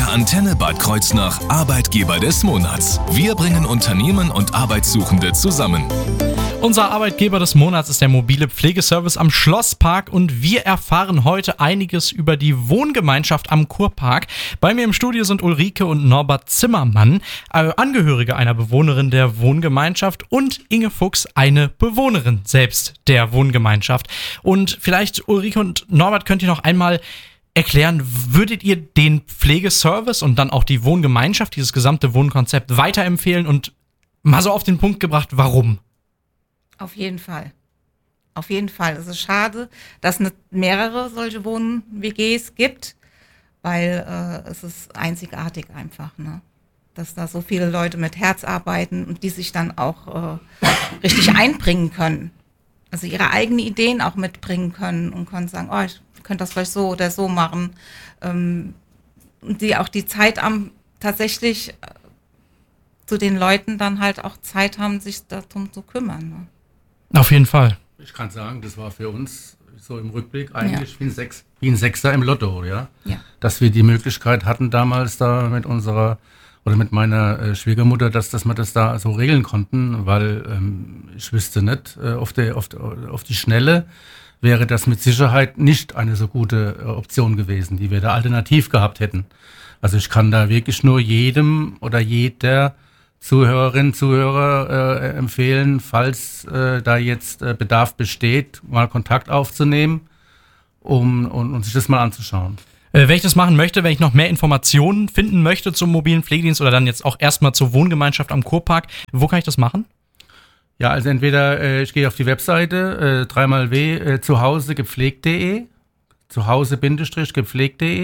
der Antenne Bad Kreuznach Arbeitgeber des Monats. Wir bringen Unternehmen und Arbeitssuchende zusammen. Unser Arbeitgeber des Monats ist der mobile Pflegeservice am Schlosspark und wir erfahren heute einiges über die Wohngemeinschaft am Kurpark. Bei mir im Studio sind Ulrike und Norbert Zimmermann, Angehörige einer Bewohnerin der Wohngemeinschaft, und Inge Fuchs, eine Bewohnerin selbst der Wohngemeinschaft. Und vielleicht, Ulrike und Norbert, könnt ihr noch einmal erklären, würdet ihr den Pflegeservice und dann auch die Wohngemeinschaft, dieses gesamte Wohnkonzept weiterempfehlen und mal so auf den Punkt gebracht, warum? Auf jeden Fall. Auf jeden Fall. Es ist schade, dass es nicht mehrere solche Wohn-WGs gibt, weil es ist einzigartig einfach, ne? Dass da so viele Leute mit Herz arbeiten und die sich dann auch richtig einbringen können. Also ihre eigenen Ideen auch mitbringen können und können sagen, oh, ich könnte das vielleicht so oder so machen. Und die auch die Zeit tatsächlich zu den Leuten dann halt auch Zeit haben, sich darum zu kümmern, ne? Auf jeden Fall. Ich kann sagen, das war für uns so im Rückblick eigentlich wie ein Sechser im Lotto, ja? Ja. Dass wir die Möglichkeit hatten damals da mit meiner Schwiegermutter, dass wir das da so regeln konnten, weil ich wüsste nicht, auf die Schnelle wäre das mit Sicherheit nicht eine so gute Option gewesen, die wir da alternativ gehabt hätten. Also ich kann da wirklich nur jedem oder jeder Zuhörerinnen, Zuhörer empfehlen, falls da jetzt Bedarf besteht, mal Kontakt aufzunehmen, um sich das mal anzuschauen. Wenn ich das machen möchte, wenn ich noch mehr Informationen finden möchte zum mobilen Pflegedienst oder dann jetzt auch erstmal zur Wohngemeinschaft am Kurpark, wo kann ich das machen? Ja, also entweder ich gehe auf die Webseite 3xw zuhausegepflegt.de, zuhause-gepflegt.de